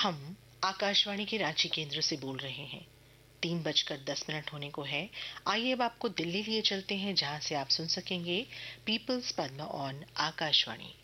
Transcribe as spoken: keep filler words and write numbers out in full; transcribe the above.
हम आकाशवाणी के रांची केंद्र से बोल रहे हैं। तीन बजकर दस मिनट होने को है। आइए अब आपको दिल्ली लिए चलते हैं, जहां से आप सुन सकेंगे पीपल्स पद्मा ऑन आकाशवाणी।